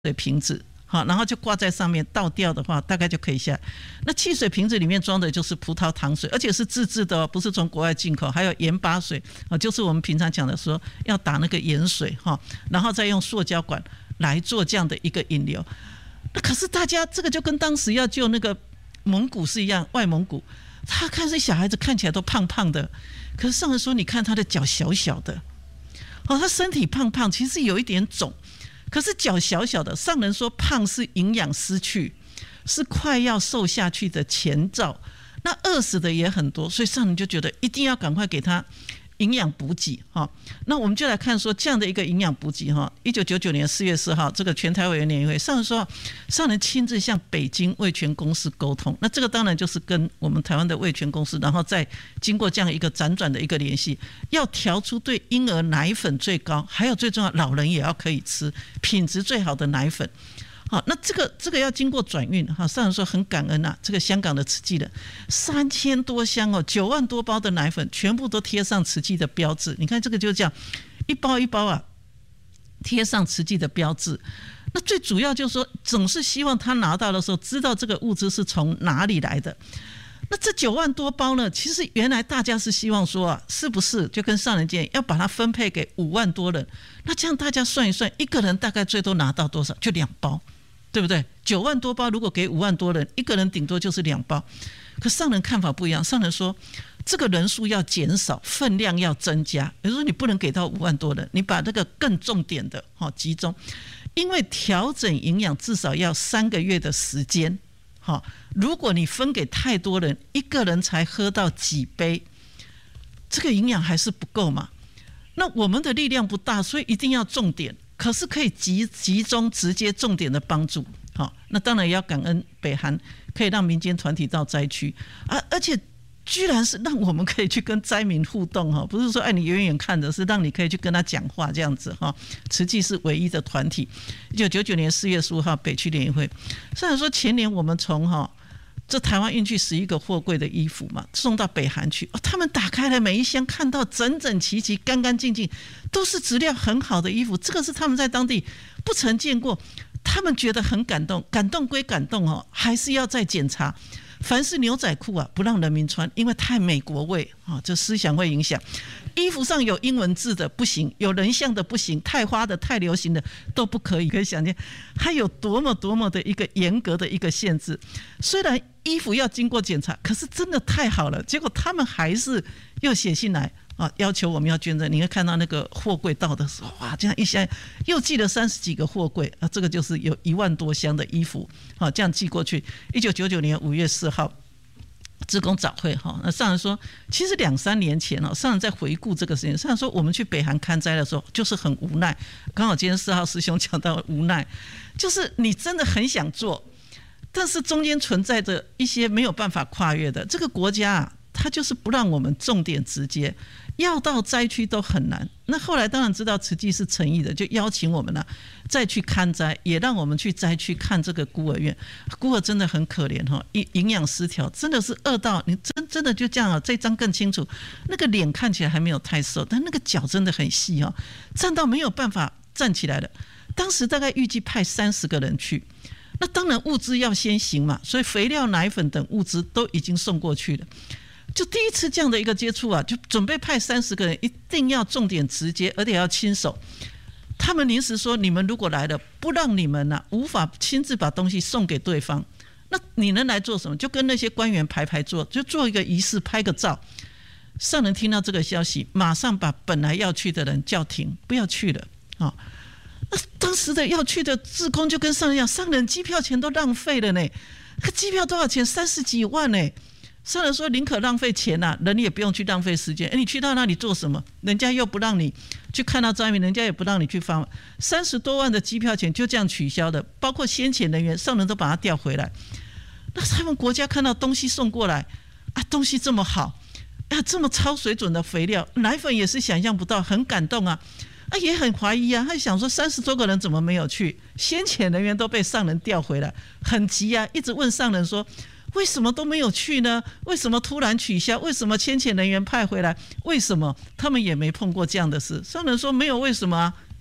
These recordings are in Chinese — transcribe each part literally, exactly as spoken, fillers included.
水瓶子。好，然后就挂在上面，倒掉的话大概就可以下。那汽水瓶子里面装的就是葡萄糖水，而且是自制的哦，不是从国外进口。还有盐巴水，就是我们平常讲的说要打那个盐水，然后再用塑胶管来做这样的一个引流。那可是大家这个就跟当时要救那个蒙古是一样，外蒙古，他看这小孩子看起来都胖胖的，可是上人说你看他的脚小小的，哦，他身体胖胖，其实有一点肿。可是脚小小的，上人说胖是营养失去，是快要瘦下去的前兆。那饿死的也很多，所以上人就觉得一定要赶快给他营养补给。那我们就来看说这样的一个营养补给。一九九九年四月四号，这个全台委员联谊会，上人说上人亲自向北京味全公司沟通。那这个当然就是跟我们台湾的味全公司，然后再经过这样一个辗转的一个联系，要调出对婴儿奶粉最高，还有最重要老人也要可以吃品质最好的奶粉。好，那这个这个要经过转运哈，上人说很感恩啊，这个香港的慈济人三千多箱哦，九万多包的奶粉，全部都贴上慈济的标志。你看这个就这样，一包一包啊，贴上慈济的标志。那最主要就是说，总是希望他拿到的时候，知道这个物资是从哪里来的。那这九万多包呢？其实原来大家是希望说啊，是不是就跟上人建议要把它分配给五万多人？那这样大家算一算，一个人大概最多拿到多少？就两包。对不对？九万多包，如果给五万多人，一个人顶多就是两包。可上人看法不一样，上人说这个人数要减少，分量要增加。比如说你不能给到五万多人，你把这个更重点的集中，因为调整营养至少要三个月的时间。如果你分给太多人，一个人才喝到几杯，这个营养还是不够嘛。那我们的力量不大，所以一定要重点。可是可以 集, 集中直接重点的帮助。好，那当然也要感恩北韩可以让民间团体到灾区啊，而且居然是让我们可以去跟灾民互动哈，不是说哎你远远看着，是让你可以去跟他讲话这样子哈。慈济是唯一的团体。一九九九年四月十五号北区联谊会，虽然说前年我们从哈这台湾运去十一个货柜的衣服嘛，送到北韩去，哦，他们打开了每一箱，看到整整齐齐、干干净净，都是质量很好的衣服。这个是他们在当地不曾见过，他们觉得很感动。感动归感动哦，还是要再检查。凡是牛仔裤啊，不让人民穿，因为太美国味啊，这思想会影响。衣服上有英文字的不行，有人像的不行，太花的、太流行的都不可以。可以想见，它有多么多么的一个严格的一个限制。虽然衣服要经过检查，可是真的太好了，结果他们还是又写信来啊，要求我们要捐赠。你会看到那个货柜到的时候，哇，这样一箱又寄了三十几个货柜啊，这个就是有一万多箱的衣服啊，这样寄过去。一九九九年五月四号。志工早会哈，那上人说，其实两三年前哦，上人在回顾这个事情，上人说我们去北韩勘灾的时候，就是很无奈。刚好今天四号师兄讲到无奈，就是你真的很想做，但是中间存在着一些没有办法跨越的。这个国家啊，它就是不让我们重点直接，要到灾区都很难。那后来当然知道慈济是诚意的，就邀请我们了，再去看灾，也让我们去灾区看这个孤儿院。孤儿真的很可怜哈，营养失调，真的是饿到你真真的就这样啊。这张更清楚，那个脸看起来还没有太瘦，但那个脚真的很细哦，站到没有办法站起来了。当时大概预计派三十个人去，那当然物资要先行嘛，所以肥料、奶粉等物资都已经送过去了。就第一次这样的一个接触啊，就准备派三十个人，一定要重点直接，而且要亲手。他们临时说，你们如果来了，不让你们啊，无法亲自把东西送给对方，那你能来做什么？就跟那些官员排排坐，就做一个仪式，拍个照。上人听到这个消息，马上把本来要去的人叫停，不要去了啊。那当时的要去的志工就跟上人讲，上人机票钱都浪费了呢，他机票多少钱？三十几万呢。上人说宁可浪费钱啊，人也不用去浪费时间。哎，你去到那里做什么？人家又不让你去看到灾民，人家也不让你去发三十多万的机票钱就这样取消的，包括先遣人员，上人都把他调回来。那他们国家看到东西送过来啊，东西这么好啊，这么超水准的肥料，奶粉也是想象不到，很感动啊。啊，也很怀疑啊，他想说三十多个人怎么没有去？先遣人员都被上人调回来，很急啊，一直问上人说。为什么都没有去呢？为什么突然取消？为什么先遣人员派回来？为什么他们也没碰过这样的事？上人说没有为什么啊，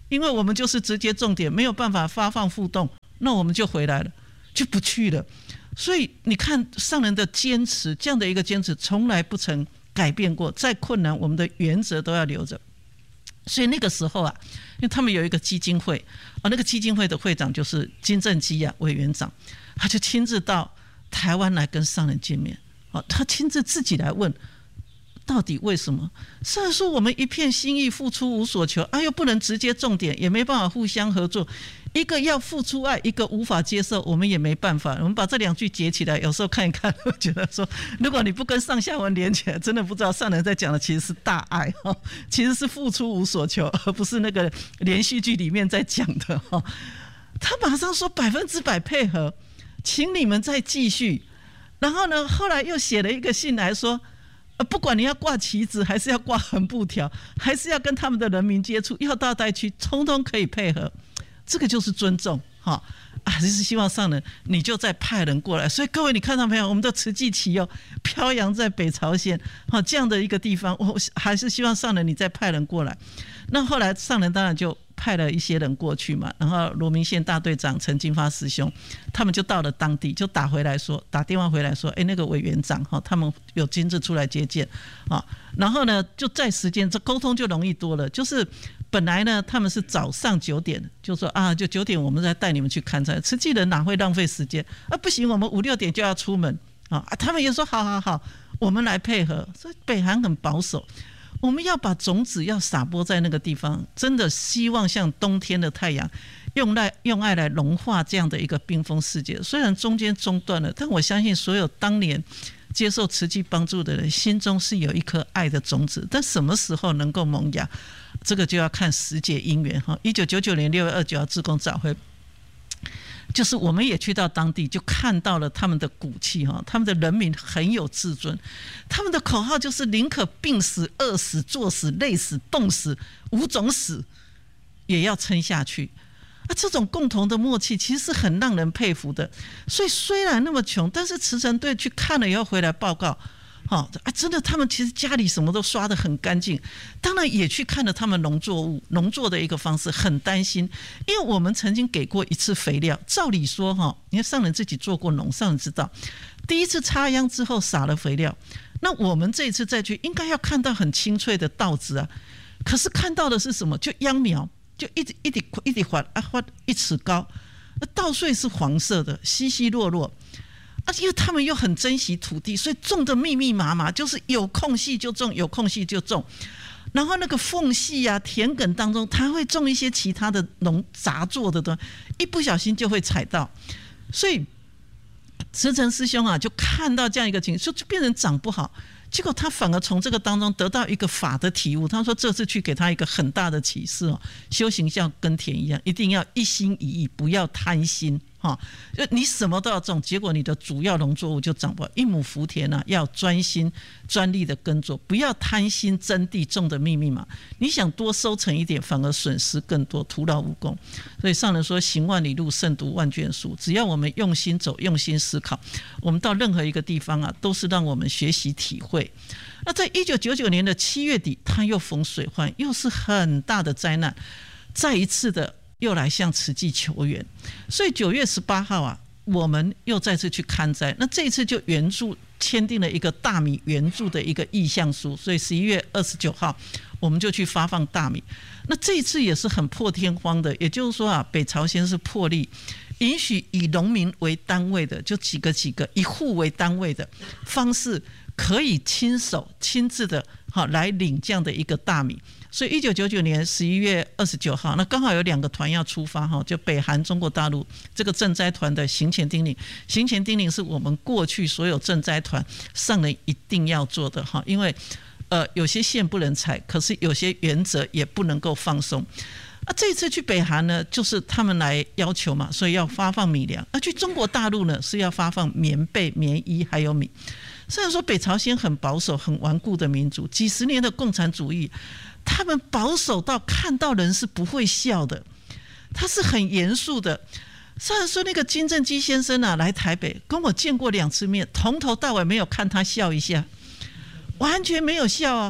因为我们就是直接重点，没有办法发放互动，那我们就回来了，就不去了。所以你看上人的坚持，这样的一个坚持从来不曾改变过，再困难我们的原则都要留着。所以那个时候啊，因为他们有一个基金会啊，那个基金会的会长就是金正基啊委员长，他就亲自到台湾来跟上人见面啊，他亲自自己来问到底为什么？上人说我们一片心意，付出无所求啊，又不能直接重点，也没办法互相合作，一个要付出爱，一个无法接受，我们也没办法。我们把这两句结起来，有时候看一看，我觉得说，如果你不跟上下文连起来，真的不知道上人在讲的其实是大爱，其实是付出无所求，而不是那个连续剧里面在讲的。他马上说百分之百配合，请你们再继续。然后呢，后来又写了一个信来说，不管你要挂旗子，还是要挂横布条，还是要跟他们的人民接触，要到带去，通通可以配合。这个就是尊重，哈啊，就是希望上人你就再派人过来。所以各位，你看到没有？我们的慈济旗哦，飘扬在北朝鲜，哈这样的一个地方，我还是希望上人你再派人过来。那后来上人当然就派了一些人过去嘛，然后罗明宪大队长陈金发师兄，他们就到了当地，就打回来说，打电话回来说，哎，那个委员长哈，他们有亲自出来接见啊，然后呢，就在时间这沟通就容易多了，就是本来呢他们是早上九点，就说啊，就九点我们再带你们去看菜，慈济人哪会浪费时间啊？不行，我们五六点就要出门啊，他们也说好好好，我们来配合。所以北韩很保守。我们要把种子要撒播在那个地方，真的希望像冬天的太阳，用来用爱来融化这样的一个冰封世界。虽然中间中断了，但我相信所有当年接受慈济帮助的人，心中是有一颗爱的种子。但什么时候能够萌芽，这个就要看时节因缘哈。一九九九年六月二十九号志工早会。就是我们也去到当地，就看到了他们的骨气哈，他们的人民很有自尊，他们的口号就是宁可病死、饿死、作死、累死、冻死，五种死也要撑下去啊！这种共同的默契其实是很让人佩服的。所以虽然那么穷，但是慈诚队去看了以后回来报告。哦啊、真的，他们其实家里什么都刷得很干净。当然也去看了他们农作物农作的一个方式，很担心，因为我们曾经给过一次肥料。照理说哈，你看上人自己做过农，上人知道，第一次插秧之后撒了肥料，那我们这一次再去，应该要看到很清脆的稻子啊。可是看到的是什么？就秧苗，就一直一直一直滑啊滑一尺高，稻穗是黄色的，稀稀落落。啊，因为他们又很珍惜土地，所以种的密密麻麻，就是有空隙就种，有空隙就种。然后那个缝隙啊、田埂当中，他会种一些其他的农杂作的东西，一不小心就会踩到。所以慈诚师兄啊，就看到这样一个情况，就变成长不好。结果他反而从这个当中得到一个法的体悟。他说这次去给他一个很大的启示哦，修行像耕田一样，一定要一心一意，不要贪心。哈，就你什么都要种，结果你的主要农作物就长不好。一亩福田啊，要专心专力的耕作，不要贪心争地，种的密密麻。你想多收成一点，反而损失更多，徒劳无功。所以上人说，行万里路，胜读万卷书。只要我们用心走，用心思考，我们到任何一个地方啊，都是让我们学习体会。那在一九九九年的七月底，他又逢水患，又是很大的灾难，再一次的又来向慈济求援。所以九月十八号啊，我们又再次去勘灾。那这一次就援助签订了一个大米援助的一个意向书，所以十一月二十九号我们就去发放大米。那这一次也是很破天荒的，也就是说啊，北朝鲜是破例允许以农民为单位的，就几个几个一户为单位的方式，可以亲手亲自的好来领这样的一个大米。所以一九九九年十一月二十九号，那刚好有两个团要出发哈，就北韩、中国大陆这个赈灾团的行前叮咛，行前叮咛是我们过去所有赈灾团上人一定要做的哈，因为呃有些线不能踩，可是有些原则也不能够放松。啊，这一次去北韩呢，就是他们来要求嘛，所以要发放米粮。那去中国大陆呢，是要发放棉被、棉衣还有米。虽然说北朝鲜很保守、很顽固的民族，几十年的共产主义，他们保守到看到人是不会笑的，他是很严肃的。虽然说那个金正基先生啊来台北跟我见过两次面，从头到尾没有看他笑一下，完全没有笑啊。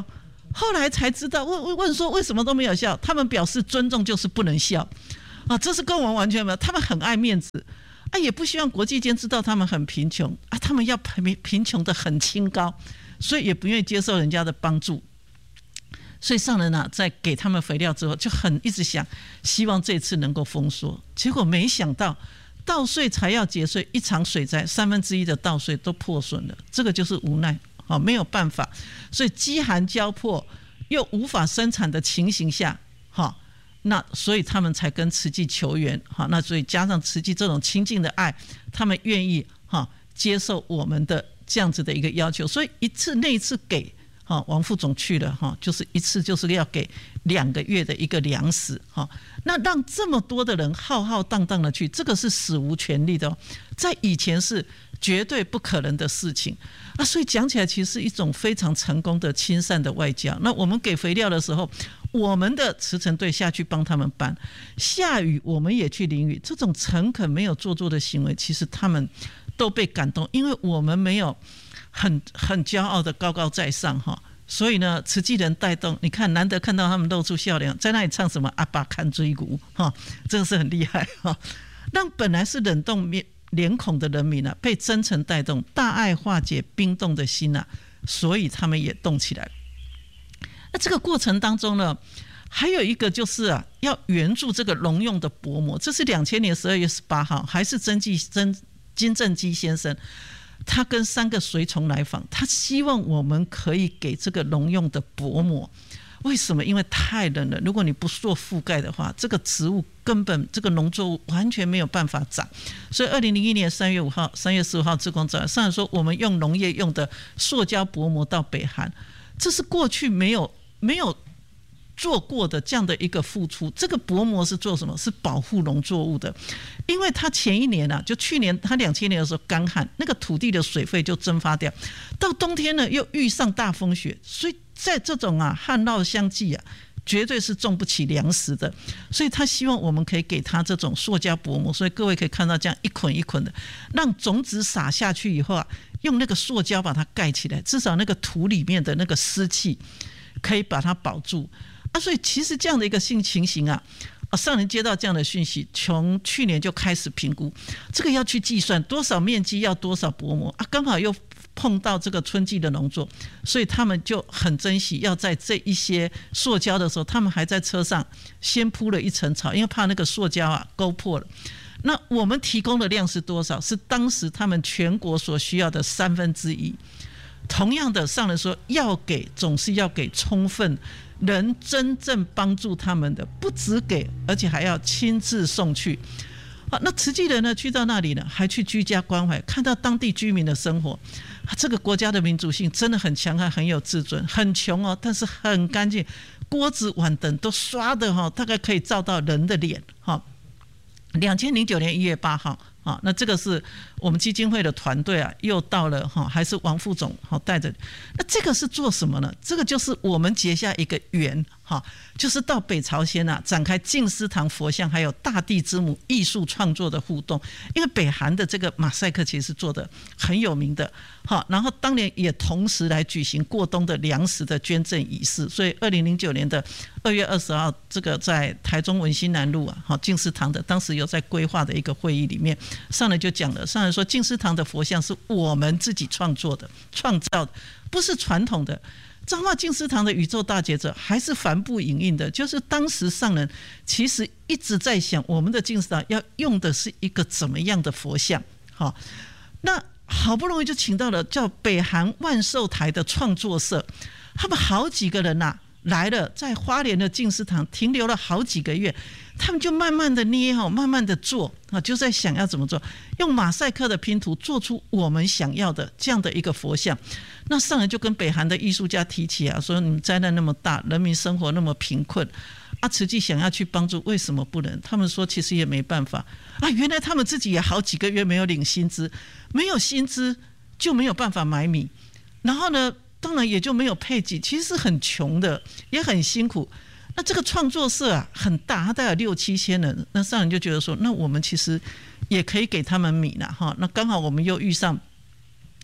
后来才知道，问问说为什么都没有笑，他们表示尊重就是不能笑啊，这是跟我们完全没有，他们很爱面子啊，也不希望国际间知道他们很贫穷啊，他们要贫贫穷的很清高，所以也不愿意接受人家的帮助。所以上人啊，在给他们肥料之后，就很一直想，希望这次能够丰收。结果没想到，稻穗才要结穗，一场水灾，三分之一的稻穗都破损了。这个就是无奈，好，没有办法。所以饥寒交迫又无法生产的情形下，好，那所以他们才跟慈济求援，好，那所以加上慈济这种亲近的爱，他们愿意哈接受我们的这样子的一个要求。所以一次那一次给。王副总去了，就是一次就是要给两个月的一个粮食，那让这么多的人浩浩荡荡的去，这个是史无前例的，在以前是绝对不可能的事情啊！所以讲起来，其实是一种非常成功的亲善的外交。那我们给肥料的时候，我们的慈诚队下去帮他们搬，下雨我们也去淋雨，这种诚恳没有做作的行为，其实他们都被感动，因为我们没有。很很骄傲的高高在上哈，所以呢，慈济人带动，你看难得看到他们露出笑脸，在那里唱什么阿爸看追鼓哈，真的是很厉害哈，让本来是冷冻脸孔的人民啊，被真诚带动，大爱化解冰冻的心啊，所以他们也动起来。那这个过程当中呢，还有一个就是啊，要援助这个农用的薄膜，这是两千年十二月十八号，还是曾纪曾金正基先生。他跟三个随从来访，他希望我们可以给这个农用的薄膜。为什么？因为太冷了，如果你不做覆盖的话，这个植物根本这个农作物完全没有办法长。所以二零零一年三月五号、三月十五号志工早上来说，我们用农业用的塑胶薄膜到北韩，这是过去没有没有做过的这样的一个付出。这个薄膜是做什么？是保护农作物的。因为他前一年啊，就去年他两千年的时候干旱，那个土地的水分就蒸发掉，到冬天呢又遇上大风雪，所以在这种啊旱涝相继啊，绝对是种不起粮食的。所以他希望我们可以给他这种塑胶薄膜，所以各位可以看到这样一捆一捆的，让种子撒下去以后啊，用那个塑胶把它盖起来，至少那个土里面的那个湿气可以把它保住啊。所以其实这样的一个性情形啊。上人接到这样的讯息，从去年就开始评估，这个要去计算多少面积要多少薄膜啊，刚好又碰到这个春季的农作，所以他们就很珍惜，要在这一些塑胶的时候，他们还在车上先铺了一层草，因为怕那个塑胶啊勾破了。那我们提供的量是多少？是当时他们全国所需要的三分之一。同样的，上人说要给总是要给充分能真正帮助他们的，不只给，而且还要亲自送去。好，那慈济人呢，去到那里呢，还去居家关怀，看到当地居民的生活。这个国家的民主性真的很强悍，很有自尊，很穷哦，但是很干净，锅子碗等都刷的哈，大概可以照到人的脸哈。两千零九年一月八号。啊，那这个是我们基金会的团队啊，又到了哈，还是王副总好带着。那这个是做什么呢？这个就是我们结下一个缘哈，就是到北朝鲜啊，展开净思堂佛像还有大地之母艺术创作的互动。因为北韩的这个马赛克其实是做的很有名的，好，然后当年也同时来举行过冬的粮食的捐赠仪式。所以二零零九年的二月二十号，这个在台中文心南路啊，好净思堂的当时有在规划的一个会议里面。上人就讲了，上人说净思堂的佛像是我们自己创作的、创造的，不是传统的。彰化净思堂的宇宙大觉者还是帆布影印的，就是当时上人其实一直在想，我们的净思堂要用的是一个怎么样的佛像。好，那好不容易就请到了叫北韩万寿台的创作社，他们好几个人呐、啊。来了，在花莲的净思堂停留了好几个月，他们就慢慢的捏，慢慢的做，就在想要怎么做，用马赛克的拼图做出我们想要的这样的一个佛像。那上人就跟北韩的艺术家提起啊，说你们灾难那么大，人民生活那么贫困啊，慈济想要去帮助，为什么不能？他们说其实也没办法啊，原来他们自己也好几个月没有领薪资，没有薪资就没有办法买米，然后呢当然也就没有配给，其实是很穷的，也很辛苦。那这个创作社啊很大，它大概有六七千人。那上人就觉得说，那我们其实也可以给他们米了哈。那刚好我们又遇上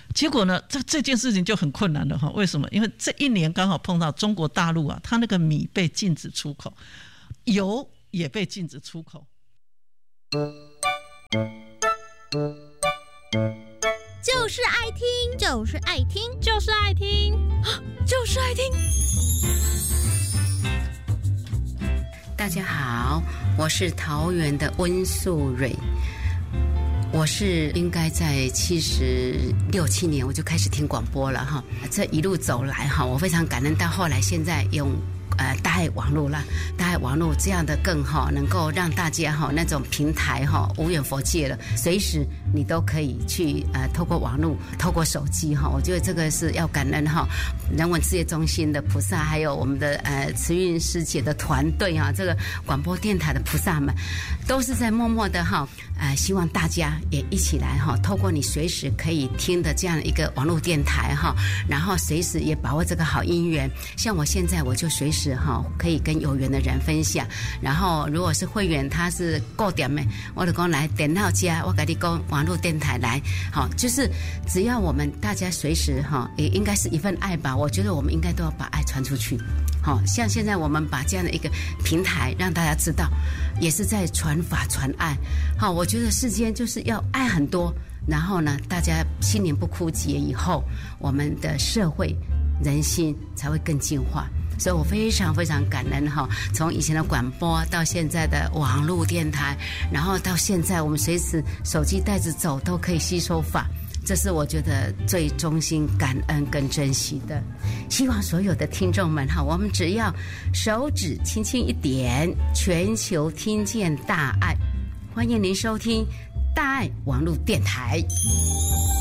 结果呢，这这件事情就很困难了哈。为什么？因为这一年刚好碰到中国大陆啊，它那个米被禁止出口，油也被禁止出口。 就是爱听，就是爱听，就是爱听，就是爱听。 大家好，我是桃园的温素蕊。我是应该在七十六七年我就开始听广播了哈，这一路走来哈，我非常感恩。到后来现在用呃大爱网络啦，大爱网络这样的更好，能够让大家哈那种平台哈无远弗届了，随时你都可以去呃透过网络，透过手机哈，我觉得这个是要感恩哈人文事业中心的菩萨，还有我们的呃慈运师姐的团队啊，这个广播电台的菩萨们，都是在默默的哈呃希望大家也一起来哈，透过你随时可以听的这样一个网络电台哈，然后随时也把握这个好姻缘。像我现在我就随时哈可以跟有缘的人分享，然后如果是会员他是固定的，我就讲来电脑家，我跟你讲网络电台来，好，就是只要我们大家随时哈，也应该是一份爱吧。我觉得我们应该都要把爱传出去。好，像现在我们把这样的一个平台让大家知道，也是在传法传爱。好，我觉得世间就是要爱很多，然后呢，大家心灵不枯竭以后，我们的社会人心才会更进化。所以我非常非常感恩哈，从以前的广播到现在的网络电台，然后到现在我们随时手机带着走都可以吸收法，这是我觉得最衷心感恩跟珍惜的。希望所有的听众们哈，我们只要手指轻轻一点，全球听见大爱。欢迎您收听大爱网络电台。